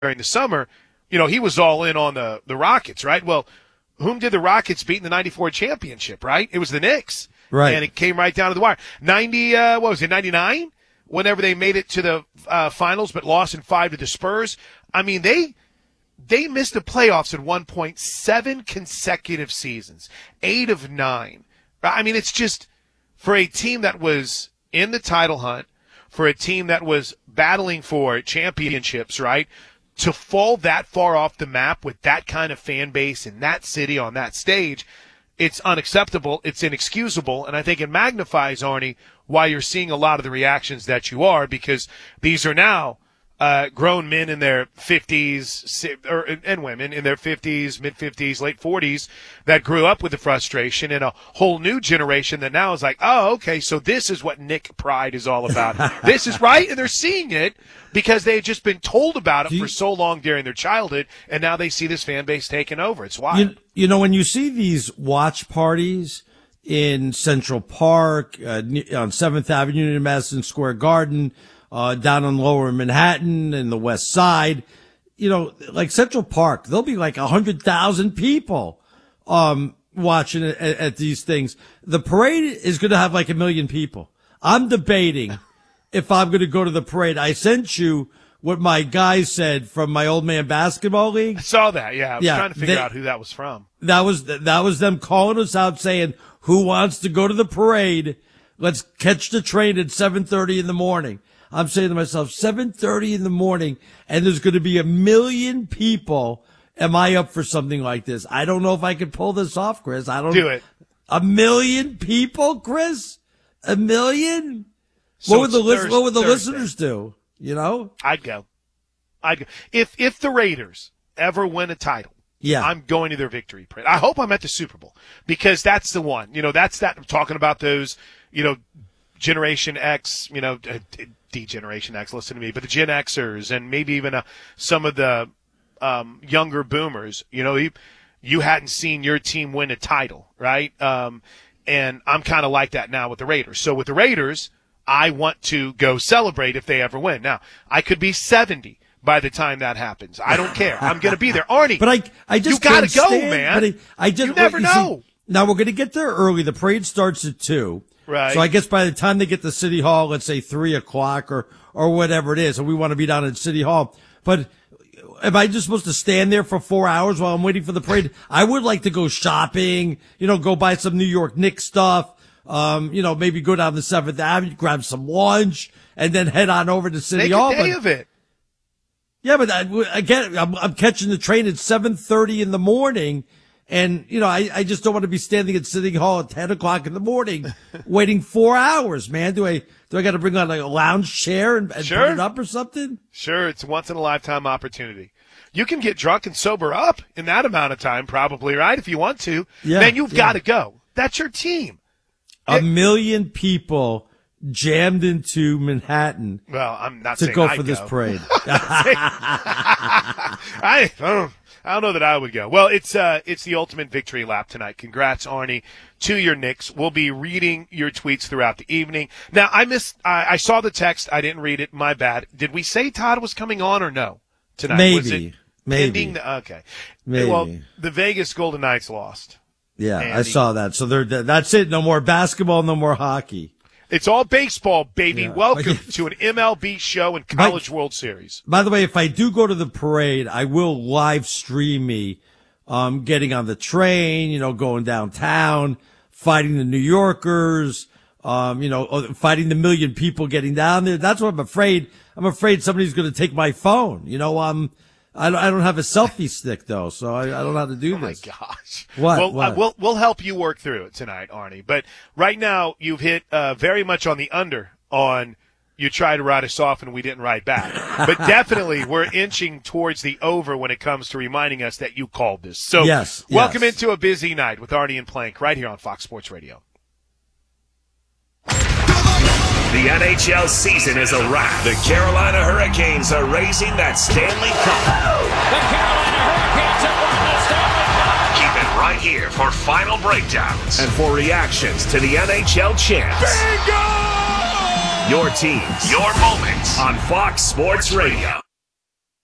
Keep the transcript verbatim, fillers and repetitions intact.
during the summer, you know, he was all in on the, the Rockets, right? Well, whom did the Rockets beat in the ninety-four championship, right? It was the Knicks. Right. And it came right down to the wire. ninety, uh, what was it, ninety-nine? Whenever they made it to the uh, finals but lost in five to the Spurs. I mean, they they missed the playoffs at one point seven consecutive seasons, eight of nine. I mean, it's just for a team that was in the title hunt, for a team that was battling for championships, right, to fall that far off the map with that kind of fan base in that city on that stage, it's unacceptable. It's inexcusable. And I think it magnifies, Arnie, why you're seeing a lot of the reactions that you are, because these are now uh, grown men in their fifties, or, and women in their fifties, mid-fifties, late forties that grew up with the frustration, and a whole new generation that now is like, oh, okay, so this is what Nick Pride is all about. This is right, and they're seeing it because they had just been told about it you, for so long during their childhood, and now they see this fan base taking over. It's wild. You, you know, when you see these watch parties in Central Park, uh, on seventh Avenue in Madison Square Garden, uh, down on Lower Manhattan and the West Side, you know, like Central Park, there'll be like a hundred thousand people, um, watching at, at these things. The parade is going to have like a million people. I'm debating if I'm going to go to the parade. I sent you what my guys said from my old man basketball league. I saw that. Yeah. I was yeah, trying to figure they, out who that was from. That was, that was them calling us out saying, who wants to go to the parade? Let's catch the train at seven thirty in the morning. I'm saying to myself, seven thirty in the morning, and there's going to be a million people. Am I up for something like this? I don't know if I can pull this off, Chris. I don't do it. A million people, Chris? A million? So what would the Thursday, what would the Thursday. listeners do? You know? I'd go. I'd go. If if the Raiders ever win a title, yeah, I'm going to their victory parade. I hope I'm at the Super Bowl, because that's the one. You know, that's that. I'm talking about those, you know, Generation X, you know, D Generation X, listen to me, but the Gen Xers and maybe even uh, some of the um, younger boomers, you know, you, you hadn't seen your team win a title, right? Um, and I'm kind of like that now with the Raiders. So with the Raiders, I want to go celebrate if they ever win. Now, I could be seventy by the time that happens. I don't care. I'm going to be there. Arnie, but I, I just you got to go, stand, man. But I, I just, you never you know. See, now we're going to get there early. The parade starts at two. Right. So I guess by the time they get to City Hall, let's say three o'clock or, or whatever it is, and we want to be down at City Hall. But am I just supposed to stand there for four hours while I'm waiting for the parade? I would like to go shopping, you know, go buy some New York Knicks stuff, um, you know, maybe go down the seventh Avenue, grab some lunch, and then head on over to City Make Hall. a day but, of it. Yeah, but I, again, I'm, I'm catching the train at seven thirty in the morning. And, you know, I, I just don't want to be standing at City Hall at ten o'clock in the morning waiting four hours, man. Do I, do I got to bring on like a lounge chair and, and Sure. put it up or something? Sure. It's a once in a lifetime opportunity. You can get drunk and sober up in that amount of time, probably, right? If you want to. Yeah. Then you've yeah. got to go. That's your team. A It, million people jammed into Manhattan well, I'm not to saying go I'd for this go. parade. I don't, I don't know that I would go. Well, it's uh, it's the ultimate victory lap tonight. Congrats, Arnie, to your Knicks. We'll be reading your tweets throughout the evening. Now, I missed. I, I saw the text. I didn't read it. My bad. Did we say Todd was coming on or no tonight? Maybe. Was it Maybe. pending the- okay. Maybe. Well, the Vegas Golden Knights lost. Yeah, I Andy. saw that. So they're, that's it. No more basketball, no more hockey. It's all baseball, baby. Yeah. Welcome to an M L B show and College Mike, World Series. By the way, if I do go to the parade, I will live stream me, um, getting on the train, you know, going downtown, fighting the New Yorkers, um, you know, fighting the million people getting down there. That's what I'm afraid. I'm afraid somebody's going to take my phone. You know, um, I don't, I don't have a selfie stick though, so I, I don't know how to do Oh my this. gosh! What? Well, what? Uh, we'll we'll help you work through it tonight, Arnie. But right now, you've hit uh, very much on the under on. You tried to ride us off and we didn't ride back. But definitely, we're inching towards the over when it comes to reminding us that you called this. So, yes, welcome yes. into a busy night with Arnie and Plank right here on Fox Sports Radio. The N H L season is a wrap. The Carolina Hurricanes are raising that Stanley Cup. The Carolina Hurricanes have won the Stanley Cup. Keep it right here for final breakdowns and for reactions to the N H L champs. Bingo! Your teams, your moments on Fox Sports Radio.